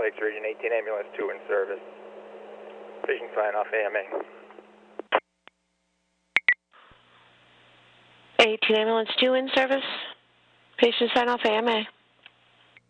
Lakes Region 18 Ambulance 2 in service. Patient sign off AMA. 18 Ambulance 2 in service. Patient sign off AMA.